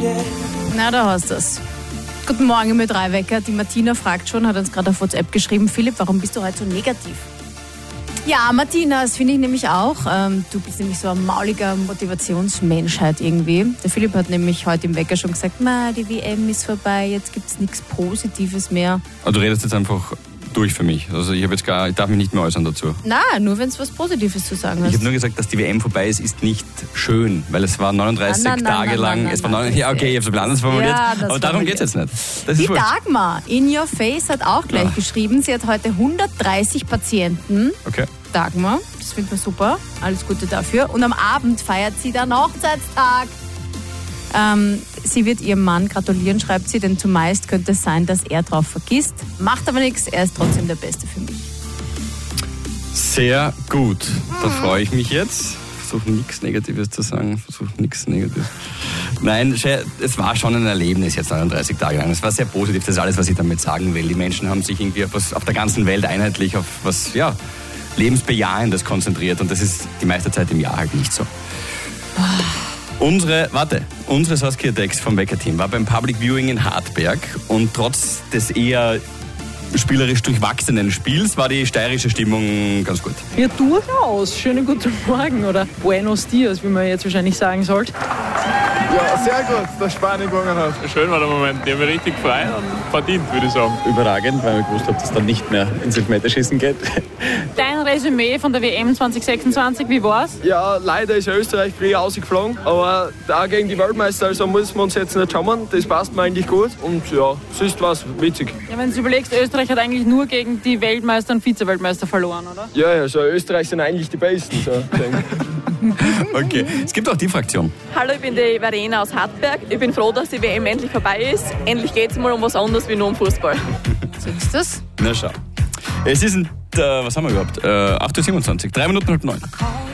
Na, da hast du es. Guten Morgen mit Drei-Wecker. Die Martina fragt schon, hat uns gerade auf WhatsApp geschrieben, Philipp, warum bist du heute so negativ? Ja, Martina, das finde ich nämlich auch. Du bist nämlich so ein mauliger Motivationsmensch halt irgendwie. Der Philipp hat nämlich heute im Wecker schon gesagt, die WM ist vorbei, jetzt gibt es nichts Positives mehr. Aber du redest jetzt einfach durch für mich. Also ich darf mich nicht mehr äußern dazu. Nein, nur wenn es was Positives zu sagen hast. Ich habe nur gesagt, dass die WM vorbei ist nicht schön, weil es war 39 Tage lang. Ja, okay, ich habe es ein bisschen anders formuliert, Ja, aber darum geht es jetzt nicht. Das Die ist wurscht. Dagmar in Your Face hat auch gleich geschrieben, sie hat heute 130 Patienten. Okay. Dagmar, das finden wir super, alles Gute dafür. Und am Abend feiert sie den Hochzeitstag. Sie wird ihrem Mann gratulieren, schreibt sie, denn zumeist könnte es sein, dass er drauf vergisst. Macht aber nichts, er ist trotzdem der Beste für mich. Sehr gut. Da freue ich mich jetzt. Versuche nichts Negatives zu sagen. Nein, es war schon ein Erlebnis jetzt 39 Tage lang. Es war sehr positiv, das ist alles, was ich damit sagen will. Die Menschen haben sich irgendwie auf der ganzen Welt einheitlich auf was Lebensbejahendes konzentriert und das ist die meiste Zeit im Jahr halt nicht so. Unsere Saskia Dex vom Wecker-Team war beim Public Viewing in Hartberg und trotz des eher spielerisch durchwachsenen Spiels war die steirische Stimmung ganz gut. Ja, durchaus. Schönen guten Morgen oder Buenos Dias, wie man jetzt wahrscheinlich sagen sollte. Ja, sehr gut, dass Spanien gewonnen hat. Schön war der Moment. Die haben mich richtig frei und verdient, würde ich sagen. Überragend, weil ich gewusst habe, dass es dann nicht mehr ins Elfmeterschießen geht. Dein Resümee von der WM 2026, wie war's? Ja, leider ist Österreich früh ausgeflogen, aber da gegen die Weltmeister, also müssen wir uns jetzt nicht schauen. Das passt mir eigentlich gut und ja, sonst war es witzig. Ja, wenn du überlegst, Österreich hat eigentlich nur gegen die Weltmeister und Vize-Weltmeister verloren, oder? Ja, so Österreich sind eigentlich die Besten. So, Okay, es gibt auch die Fraktion. Hallo, ich bin die Verena aus Hartberg. Ich bin froh, dass die WM endlich vorbei ist. Endlich geht es mal um was anderes wie nur um Fußball. Siehst du das? Na schau. Es ist was haben wir überhaupt? 8:27 Uhr, 3 Minuten halb 9.